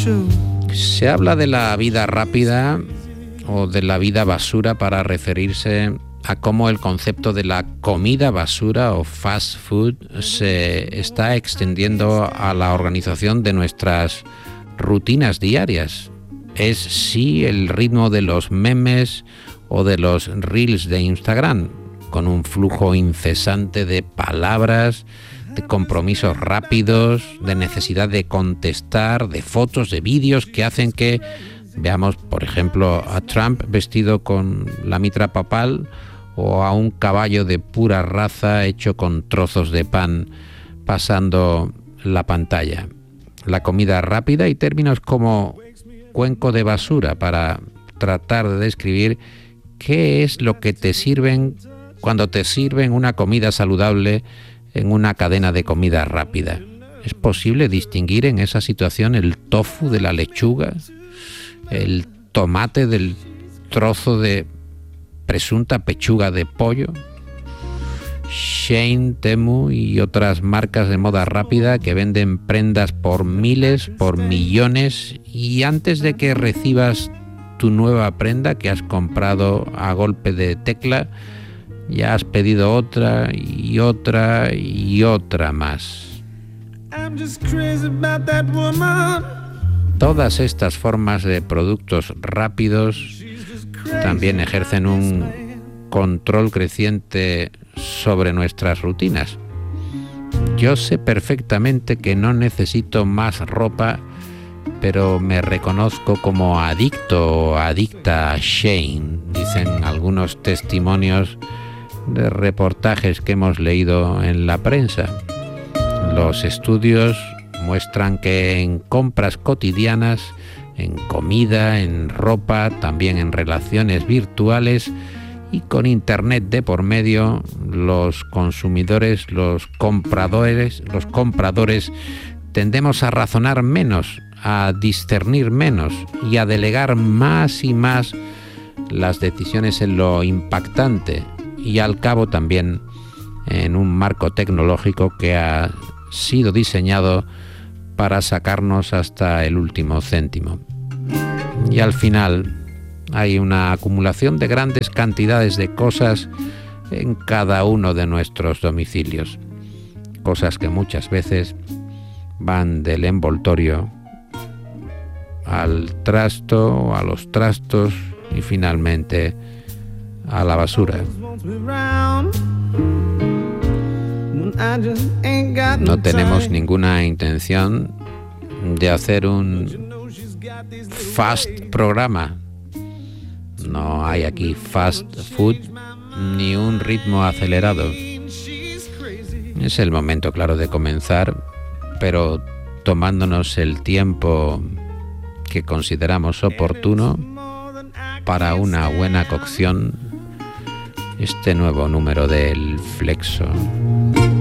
Se habla de la vida rápida o de la vida basura para referirse a cómo el concepto de la comida basura o fast food se está extendiendo a la organización de nuestras rutinas diarias. Es sí el ritmo de los memes o de los reels de Instagram, con un flujo incesante de palabras, de compromisos rápidos, de necesidad de contestar, de fotos, de vídeos que hacen que veamos, por ejemplo, a Trump vestido con la mitra papal o a un caballo de pura raza hecho con trozos de pan pasando la pantalla. La comida rápida y términos como cuenco de basura para tratar de describir qué es lo que te sirven cuando te sirven una comida saludable en una cadena de comida rápida. ¿Es posible distinguir en esa situación el tofu de la lechuga, el tomate del trozo de presunta pechuga de pollo? Shein, Temu y otras marcas de moda rápida que venden prendas por miles, por millones, y antes de que recibas tu nueva prenda que has comprado a golpe de tecla, ya has pedido otra y otra y otra más. Todas estas formas de productos rápidos también ejercen un control creciente sobre nuestras rutinas. Yo sé perfectamente que no necesito más ropa, pero me reconozco como adicto o adicta a Shein, dicen algunos testimonios de reportajes que hemos leído en la prensa. Los estudios muestran que en compras cotidianas, en comida, en ropa, también en relaciones virtuales y con internet de por medio, los consumidores, los compradores tendemos a razonar menos, a discernir menos y a delegar más y más las decisiones en lo impactante y al cabo también en un marco tecnológico que ha sido diseñado para sacarnos hasta el último céntimo. Y al final hay una acumulación de grandes cantidades de cosas en cada uno de nuestros domicilios, cosas que muchas veces van del envoltorio al trasto, a los trastos y finalmente a la basura. No tenemos ninguna intención de hacer un fast programa. No hay aquí fast food ni un ritmo acelerado. Es el momento, claro, de comenzar, pero tomándonos el tiempo que consideramos oportuno para una buena cocción, este nuevo número del Flexo.